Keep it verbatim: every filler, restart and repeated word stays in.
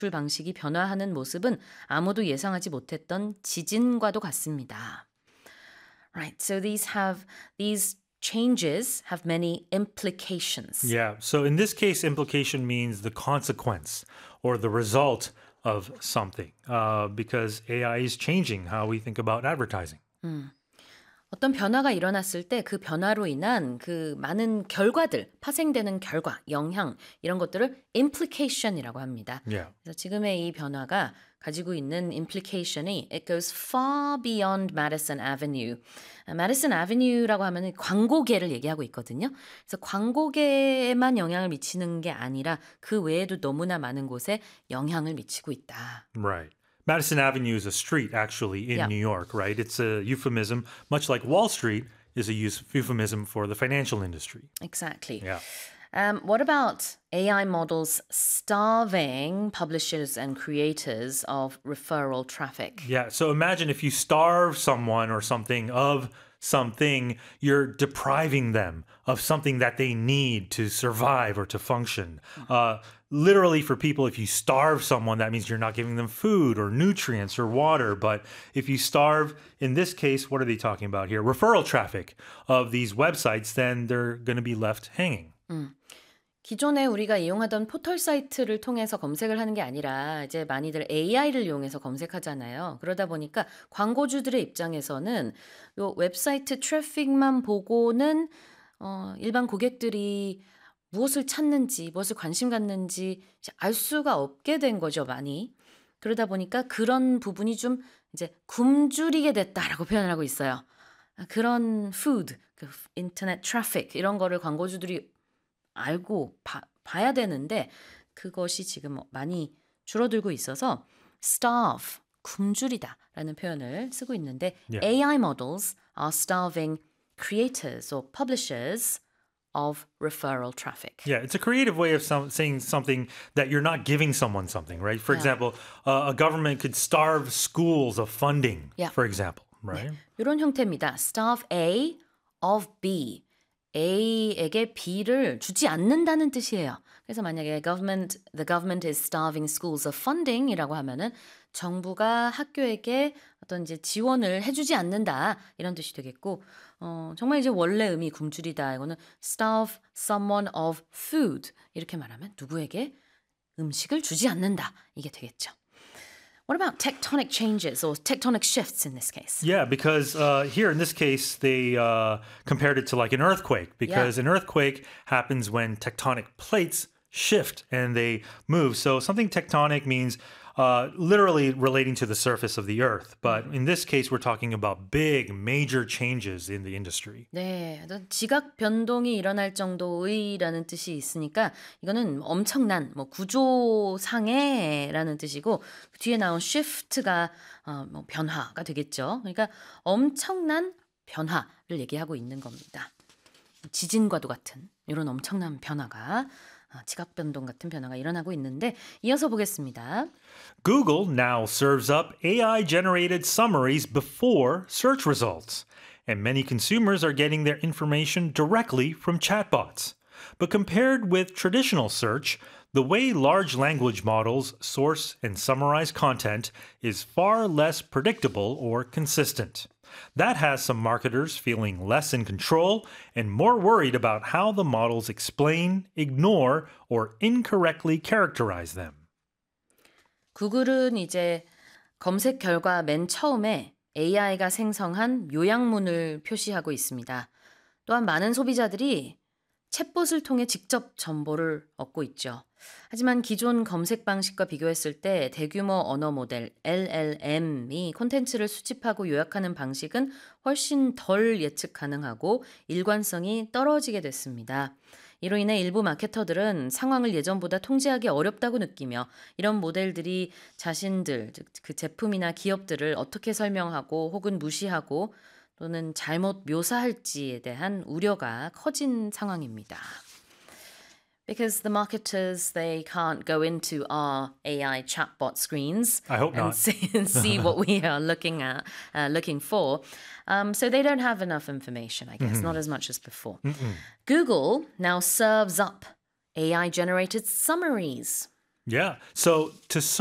출 방식이 변화하는 모습은 아무도 예상하지 못했던 지진과도 같습니다. Right, so these have these changes have many implications. Yeah. So in this case, implication means the consequence or the result of something, uh, because A I is changing how we think about advertising. 어떤 변화가 일어났을 때 그 변화로 인한 그 많은 결과들, 파생되는 결과, 영향 이런 것들을 implication이라고 합니다. Yeah. 그래서 지금의 이 변화가 가지고 있는 implication이 it goes far beyond Madison Avenue. 아, Madison Avenue라고 하면 광고계를 얘기하고 있거든요. 그래서 광고계에만 영향을 미치는 게 아니라 그 외에도 너무나 많은 곳에 영향을 미치고 있다. Right. Madison Avenue is a street actually in Yeah. New York, right? It's a euphemism, much like Wall Street is a eus- euphemism for the financial industry. Exactly. Yeah. Um, what about A I models starving publishers and creators of referral traffic? Yeah. So imagine if you starve someone or something of something, you're depriving them of something that they need to survive or to function. Uh, literally, for people, if you starve someone, that means you're not giving them food or nutrients or water. But if you starve, in this case, what are they talking about here? Referral traffic of these websites, then they're going to be left hanging. 기존에 우리가 이용하던 포털 사이트를 통해서 검색을 하는 게 아니라 이제 많이들 에이아이를 이용해서 검색하잖아요. 그러다 보니까 광고주들의 입장에서는 요 웹사이트 트래픽만 보고는 어, 일반 고객들이 무엇을 찾는지, 무엇을 관심 갖는지 알 수가 없게 된 거죠, 많이. 그러다 보니까 그런 부분이 좀 이제 굶주리게 됐다라고 표현을 하고 있어요. 그런 food, 그 인터넷 트래픽 이런 거를 광고주들이 알고 봐, 봐야 되는데 그것이 지금 많이 줄어들고 있어서 starve, 굶주리다라는 표현을 쓰고 있는데 Yeah. 에이아이 models are starving creators or publishers of referral traffic. Yeah, it's a creative way of some, saying something that you're not giving someone something, right? For Yeah. example, uh, a government could starve schools of funding, Yeah. for example, right? 이런 형태입니다. starve A of B. A에게 B를 주지 않는다는 뜻이에요. 그래서 만약에 government, the government is starving schools of funding이라고 하면은 정부가 학교에게 어떤 이제 지원을 해주지 않는다 이런 뜻이 되겠고, 어, 정말 이제 원래 의미 굶주리다 이거는 starve someone of food 이렇게 말하면 누구에게 음식을 주지 않는다 이게 되겠죠. What about tectonic changes or tectonic shifts in this case? Yeah, because uh, here in this case, they uh, compared it to like an earthquake, because Yeah. an earthquake happens when tectonic plates shift and they move. So something tectonic means uh, literally relating to the surface of the earth. But in this case, we're talking about big, major changes in the industry. 네, 어떤 지각 변동이 일어날 정도의라는 뜻이 있으니까 이거는 엄청난 뭐 구조상해라는 뜻이고 그 뒤에 나온 shift가 어, 뭐 변화가 되겠죠. 그러니까 엄청난 변화를 얘기하고 있는 겁니다. 지진과도 같은 이런 엄청난 변화가 어, 지각 변동 같은 변화가 일어나고 있는데 이어서 보겠습니다. Google now serves up A I-generated summaries before search results, and many consumers are getting their information directly from chatbots. But compared with traditional search, the way large language models source and summarize content is far less predictable or consistent. That has some marketers feeling less in control and more worried about how the models explain, ignore, or incorrectly characterize them. 구글은 이제 검색 결과 맨 처음에 에이아이가 생성한 요약문을 표시하고 있습니다. 또한 많은 소비자들이 챗봇을 통해 직접 정보를 얻고 있죠. 하지만 기존 검색 방식과 비교했을 때 대규모 언어 모델 엘엘엠이 콘텐츠를 수집하고 요약하는 방식은 훨씬 덜 예측 가능하고 일관성이 떨어지게 됐습니다. 이로 인해 일부 마케터들은 상황을 예전보다 통제하기 어렵다고 느끼며 이런 모델들이 자신들, 즉 그 제품이나 기업들을 어떻게 설명하고 혹은 무시하고 또는 잘못 묘사할지에 대한 우려가 커진 상황입니다. Because the marketers, they can't go into our A I chatbot screens I hope and not. see, and see what we are looking at, uh, looking for. Um, so they don't have enough information, I guess, not as much as before. Google now serves up A I-generated summaries. Yeah. So to